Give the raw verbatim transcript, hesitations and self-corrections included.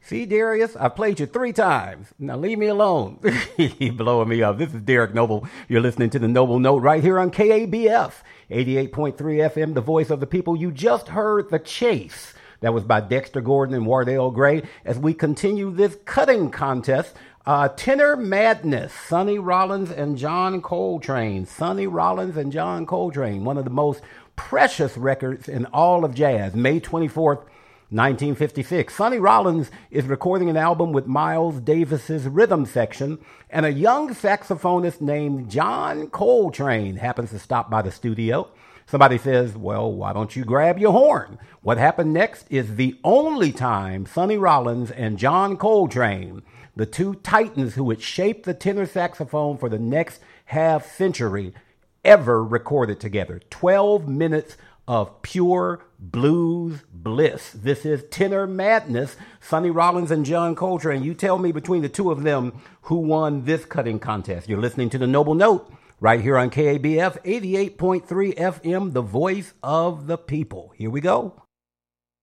See, Darius, I've played you three times. Now leave me alone. You're blowing me up. This is Derek Noble. You're listening to the Noble Note right here on K A B F, eighty-eight point three F M, the voice of the people. You just heard The Chase. That was by Dexter Gordon and Wardell Gray. As we continue this cutting contest, uh, Tenor Madness, Sonny Rollins and John Coltrane. Sonny Rollins and John Coltrane, one of the most precious records in all of jazz. May twenty-fourth, nineteen fifty-six. Sonny Rollins is recording an album with Miles Davis's rhythm section, and a young saxophonist named John Coltrane happens to stop by the studio. Somebody says, well, why don't you grab your horn? What happened next is the only time Sonny Rollins and John Coltrane, the two titans who would shape the tenor saxophone for the next half century, ever recorded together. twelve minutes of pure blues bliss. This is Tenor Madness, Sonny Rollins and John Coltrane. You tell me between the two of them who won this cutting contest. You're listening to the Noble Note right here on K A B F, eighty-eight point three F M, the voice of the people. Here we go.